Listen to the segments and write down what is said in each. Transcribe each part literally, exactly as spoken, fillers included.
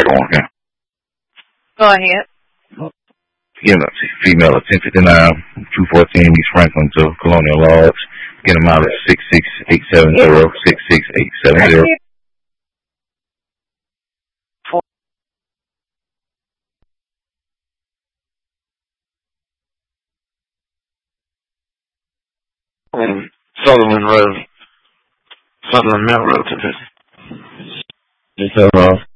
second one, okay? Go ahead. Yeah, female at ten fifty-nine, two fourteen East Franklin to Colonial Lodge. Get them out at six six eight seven zero, six six eight seven zero. On Sutherland Road, Sutherland Mill Road, ten fifty. Just tell them off.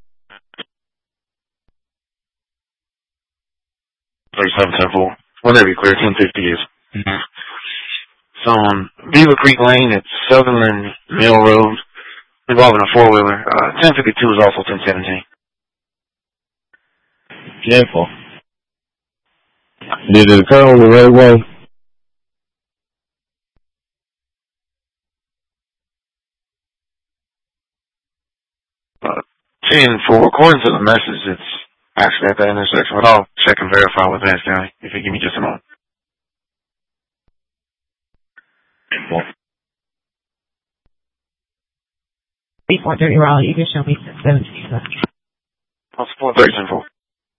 thirty-seven ten four. Whenever you clear, ten fifty is. Mm-hmm. So on Beaver Creek Lane at Sutherland Mill Road, involving a four-wheeler. Uh, ten fifty-two is also ten seventeen. Careful. Did it occur on the right way? Uh, ten four. According to the message, it's actually at that intersection, but I'll check and verify with Vance County if you give me just a moment. Before thirty Raleigh, you can show me seventeen. I'll support thirty ten four.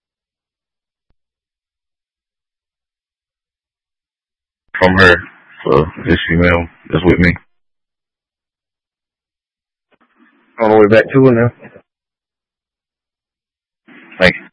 From her, so this female is with me. On the way back to her now. Thank you.